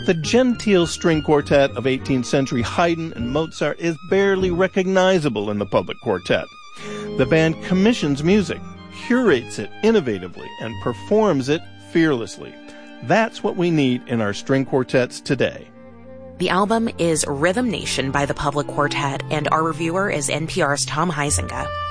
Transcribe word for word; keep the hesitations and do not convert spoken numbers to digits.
the genteel string quartet of eighteenth century Haydn and Mozart is barely recognizable in the public quartet. The band commissions music, curates it innovatively, and performs it fearlessly. That's what we need in our string quartets today. The album is Rhythm Nation by the Public Quartet, and our reviewer is N P R's Tom Huizenga.